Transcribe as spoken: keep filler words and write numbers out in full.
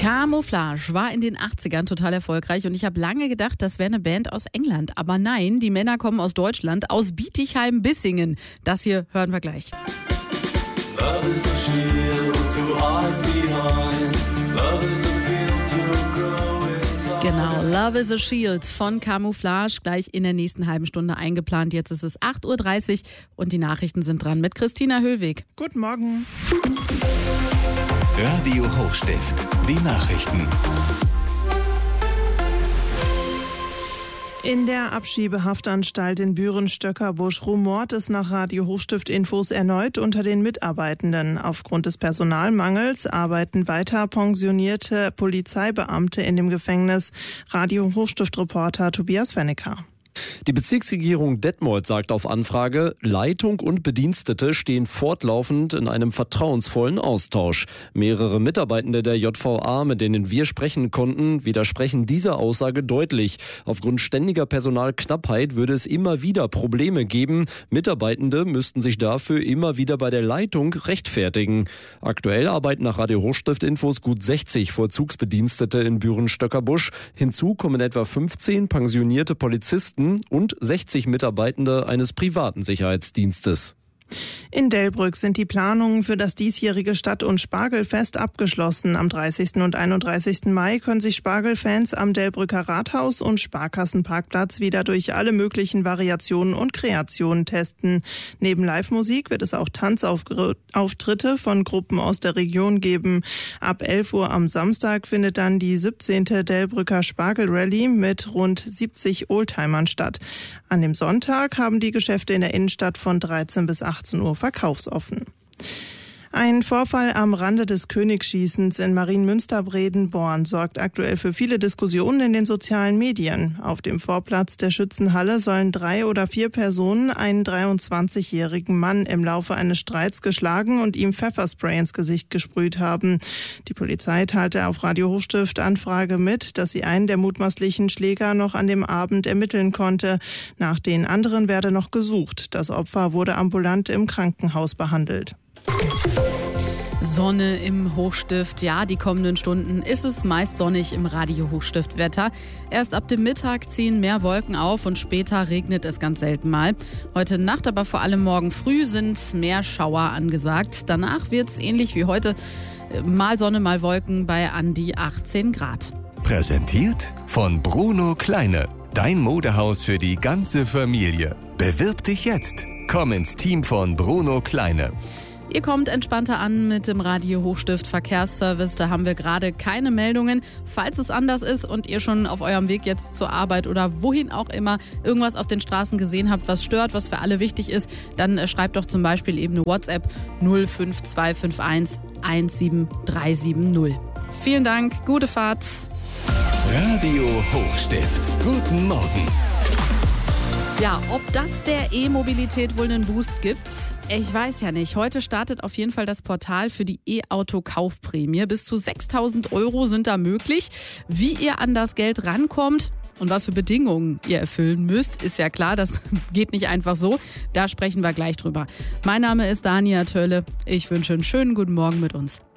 Camouflage war in den achtzigern total erfolgreich und ich habe lange gedacht, das wäre eine Band aus England. Aber nein, die Männer kommen aus Deutschland, aus Bietigheim-Bissingen. Das hier hören wir gleich. Love is a shield to hide behind. Love is a field to grow inside. Genau, Love is a Shield von Camouflage, gleich in der nächsten halben Stunde eingeplant. Jetzt ist es acht Uhr dreißig und die Nachrichten sind dran mit Christina Höllweg. Guten Morgen. Radio Hochstift, die Nachrichten. In der Abschiebehaftanstalt in Büren-Stöckerbusch rumort es nach Radio Hochstift-Infos erneut unter den Mitarbeitenden. Aufgrund des Personalmangels arbeiten weiter pensionierte Polizeibeamte in dem Gefängnis. Radio Hochstift-Reporter Tobias Fennecker. Die Bezirksregierung Detmold sagt auf Anfrage, Leitung und Bedienstete stehen fortlaufend in einem vertrauensvollen Austausch. Mehrere Mitarbeitende der J V A, mit denen wir sprechen konnten, widersprechen dieser Aussage deutlich. Aufgrund ständiger Personalknappheit würde es immer wieder Probleme geben. Mitarbeitende müssten sich dafür immer wieder bei der Leitung rechtfertigen. Aktuell arbeiten nach Radio Hochstift-Infos gut sechzig Vollzugsbedienstete in Büren-Stöckerbusch. Hinzu kommen etwa fünfzehn pensionierte Polizisten und sechzig Mitarbeitende eines privaten Sicherheitsdienstes. In Delbrück sind die Planungen für das diesjährige Stadt- und Spargelfest abgeschlossen. Am dreißigsten und einunddreißigsten Mai können sich Spargelfans am Delbrücker Rathaus und Sparkassenparkplatz wieder durch alle möglichen Variationen und Kreationen testen. Neben Live-Musik wird es auch Tanzauftritte von Gruppen aus der Region geben. Ab elf Uhr am Samstag findet dann die siebzehnte Delbrücker Spargel-Rallye mit rund siebzig Oldtimern statt. An dem Sonntag haben die Geschäfte in der Innenstadt von dreizehn bis achtzehn Uhr verkaufsoffen. Ein Vorfall am Rande des Königsschießens in Marienmünster-Bredenborn sorgt aktuell für viele Diskussionen in den sozialen Medien. Auf dem Vorplatz der Schützenhalle sollen drei oder vier Personen einen dreiundzwanzigjährigen Mann im Laufe eines Streits geschlagen und ihm Pfefferspray ins Gesicht gesprüht haben. Die Polizei teilte auf Radio Hochstift Anfrage mit, dass sie einen der mutmaßlichen Schläger noch an dem Abend ermitteln konnte. Nach den anderen werde noch gesucht. Das Opfer wurde ambulant im Krankenhaus behandelt. Sonne im Hochstift. Ja, die kommenden Stunden ist es meist sonnig im Radio Hochstift-Wetter. Erst ab dem Mittag ziehen mehr Wolken auf und später regnet es ganz selten mal. Heute Nacht, aber vor allem morgen früh sind mehr Schauer angesagt. Danach wird es ähnlich wie heute, mal Sonne, mal Wolken bei an die achtzehn Grad. Präsentiert von Bruno Kleine. Dein Modehaus für die ganze Familie. Bewirb dich jetzt. Komm ins Team von Bruno Kleine. Ihr kommt entspannter an mit dem Radio Hochstift Verkehrsservice. Da haben wir gerade keine Meldungen. Falls es anders ist und ihr schon auf eurem Weg jetzt zur Arbeit oder wohin auch immer irgendwas auf den Straßen gesehen habt, was stört, was für alle wichtig ist, dann schreibt doch zum Beispiel eben eine WhatsApp null fünf zwei fünf eins eins sieben drei sieben null. Vielen Dank, gute Fahrt. Radio Hochstift. Guten Morgen. Ja, ob das der E-Mobilität wohl einen Boost gibt? Ich weiß ja nicht. Heute startet auf jeden Fall das Portal für die E-Auto-Kaufprämie. Bis zu sechstausend Euro sind da möglich. Wie ihr an das Geld rankommt und was für Bedingungen ihr erfüllen müsst, ist ja klar, das geht nicht einfach so. Da sprechen wir gleich drüber. Mein Name ist Dania Tölle. Ich wünsche einen schönen guten Morgen mit uns.